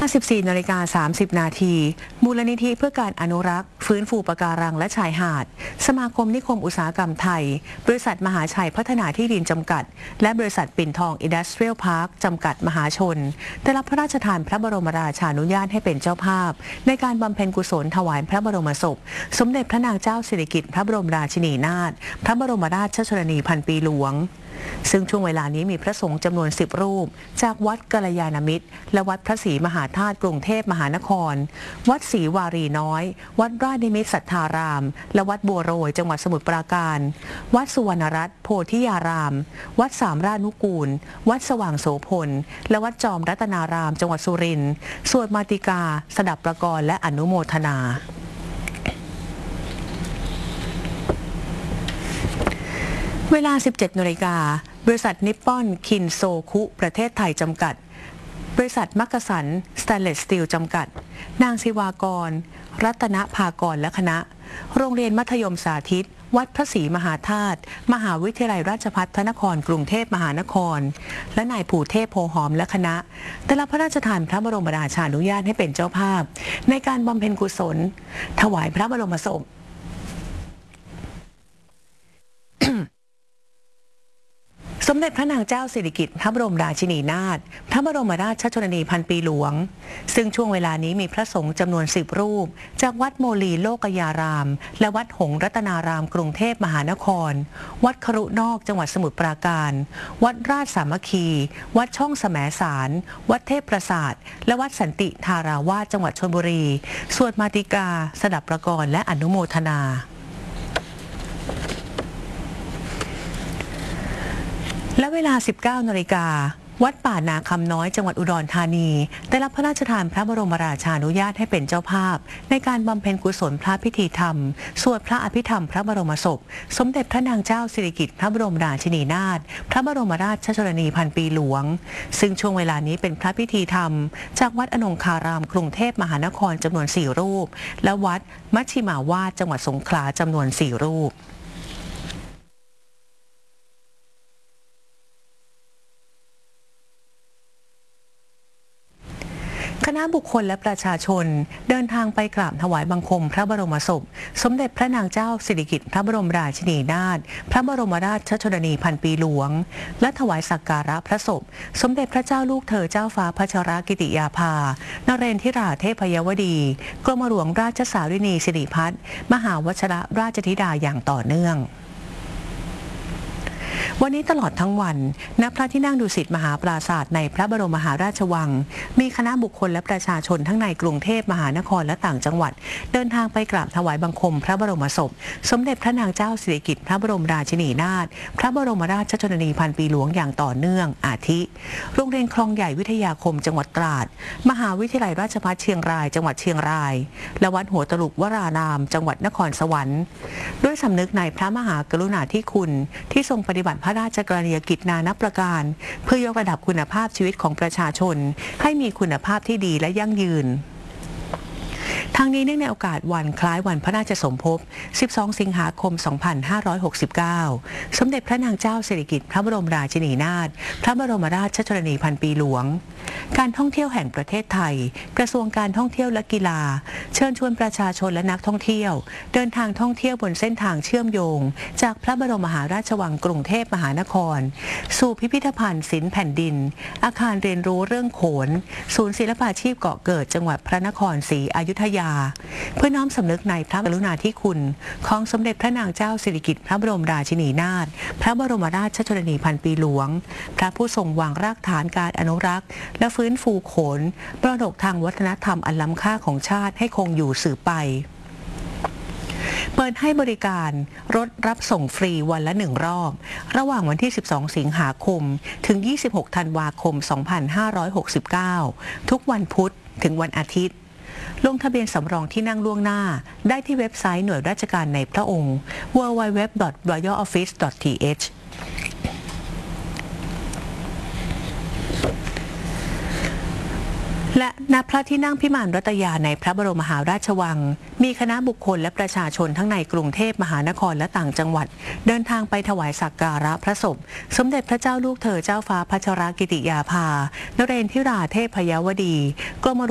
14:30 น.มูลนิธิเพื่อการอนุรักษ์ฟื้นฟูปะการังและชายหาดสมาคมนิคมอุตสาหกรรมไทยบริษัทมหาชัยพัฒนาที่ดินจำกัดและบริษัทปิ่นทองอินดัสเทรียลพาร์คจำกัดมหาชนได้รับพระราชทานพระบรมราชานุญาตให้เป็นเจ้าภาพในการบำเพ็ญกุศลถวายพระบรมศพสมเด็จพระนางเจ้าสิริกิติ์พระบรมราชินีนาถพระบรมราชชนนีพันปีหลวงซึ่งช่วงเวลานี้มีพระสงฆ์จำนวน10 รูปจากวัดกัลยาณมิตรและวัดพระศรีมหาธาตุกรุงเทพมหานครวัดศรีวารีน้อยวัดราชนิมิตรสัทธารามและวัดบัวโรยจังหวัดสมุทรปราการวัดสุวรรณรัตน์โพธิยารามวัดสามราชนุกูลวัดสว่างโสพลและวัดจอมรัตนารามจังหวัดสุรินทร์สวดมาติกาสดับประกรณ์และอนุโมทนาเวลา 17 นาฬิกาบริษัทนิปปอนคินโซคุประเทศไทยจำกัดบริษัทมักกะสันสแตนเลสสตีลจำกัดนางศิวากรรัตนภากรและคณะโรงเรียนมัธยมสาธิตวัดพระศรีมหาธาตุมหาวิทยาลัยราชภัฏพระนครกรุงเทพมหานครและนายผู่เทพโพหอมและคณะได้รับพระราชทานพระบรมราชานุญาตให้เป็นเจ้าภาพในการบำเพ็ญกุศลถวายพระบรมศพสมเด็จพระนางเจ้าสิริกิติ์พระบรมราชินีนาถพระบรมราชชนนีพันปีหลวงซึ่งช่วงเวลานี้มีพระสงฆ์จำนวน10 รูปจากวัดโมลีโลกยารามและวัดหงส์รัตนารามกรุงเทพมหานครวัดครุนอกจังหวัดสมุทรปราการวัดราชสามัคคีวัดช่องแสมสารวัดเทพประสาทและวัดสันติธาราวาสจังหวัดชลบุรีสวดมาติกาสดับประกรณ์และอนุโมทนาและเวลา 19 นาฬิกาวัดป่านาคำน้อยจังหวัดอุดรธานีได้รับพระราชทานพระบรมราชานุญาตให้เป็นเจ้าภาพในการบำเพ็ญกุศลพระพิธีธรรมสวดพระอภิธรรมพระบรมศพสมเด็จพระนางเจ้าสิริกิติ์พระบรมราชินีนาถพระบรมราชชนนีพันปีหลวงซึ่งช่วงเวลานี้เป็นพระพิธีธรรมจากวัดอนงคารามกรุงเทพมหานครจำนวน4 รูปและวัดมัชชิมาวาสจังหวัดสงขลาจำนวน4 รูปคณะบุคคลและประชาชนเดินทางไปกราบถวายบังคมพระบรมศพสมเด็จพระนางเจ้าสิริกิติ์พระบรมราชินีนาถพระบรมราชชนนีพันปีหลวงและถวายสักการะพระศพสมเด็จพระเจ้าลูกเธอเจ้าฟ้าพัชรกิติยาภานเรนทิราเทพยวดีกรมหลวงราชสารินีสิริพัฒน์มหาวชรราชธิดาอย่างต่อเนื่องวันนี้ตลอดทั้งวันณพระที่นั่งดุสิตมหาปราสาทในพระบรมมหาราชวังมีคณะบุคคลและประชาชนทั้งในกรุงเทพมหานครและต่างจังหวัดเดินทางไปกราบถวายบังคมพระบรมศพสมเด็จพระนางเจ้าสิริกิติ์พระบรมราชินีนาถพระบรมราชชนนีพันปีหลวงอย่างต่อเนื่องอาทิโรงเรียนคลองใหญ่วิทยาคมจังหวัดตราดมหาวิทยาลัยราชภัฏเชียงรายจังหวัดเชียงรายและวัดหัวตลุกวรารามจังหวัดนครสวรรค์ด้วยสำนึกในพระมหากรุณาธิคุณที่ทรงปฏิบัติพระราชกรณียกิจนานับประการเพื่อยกระดับคุณภาพชีวิตของประชาชนให้มีคุณภาพที่ดีและยั่งยืนทางนี้เนื่องในโอกาสวันคล้ายวันพระราชสมภพ 12 สิงหาคม 2569 สมเด็จพระนางเจ้าสิริกิติ์พระบรมราชินีนาถพระบรมราชชนนีพันปีหลวงการท่องเที่ยวแห่งประเทศไทยกระทรวงการท่องเที่ยวและกีฬาเชิญชวนประชาชนและนักท่องเที่ยวเดินทางท่องเที่ยวบนเส้นทางเชื่อมโยงจากพระบรมมหาราชวังกรุงเทพมหานครสู่พิพิธภัณฑ์ศิลป์แผ่นดินอาคารเรียนรู้เรื่องโขนศูนย์ศิลปาชีพเกาะเกิดจังหวัดพระนครศรีอยุธยาเพื่อน้อมสำนึกในพระกรุณาธิคุณของสมเด็จพระนางเจ้าสิริกิติ์พระบรมราชินีนาถพระบรมราชชนนีพันปีหลวงพระผู้ทรงวางรากฐานการอนุรักษ์และฟื้นฟูโขนมรดกทางวัฒนธรรมอันล้ำค่าของชาติให้คงอยู่สืบไปเปิดให้บริการรถรับส่งฟรีวันละ1 รอบระหว่างวันที่ 12 สิงหาคมถึง 26 ธันวาคม 2569 ทุกวันพุธถึงวันอาทิตย์ลงทะเบียนสำรองที่นั่งล่วงหน้าได้ที่เว็บไซต์หน่วยราชการในพระองค์ www.royaloffice.thและณพระที่นั่งพิมานรัตยาในพระบรมมหาราชวังมีคณะบุคคลและประชาชนทั้งในกรุงเทพมหานครและต่างจังหวัดเดินทางไปถวายสักการะพระศพสมเด็จพระเจ้าลูกเธอเจ้าฟ้าพัชรกิติยาภานเรนทิราเทพยวดีกรมหลวง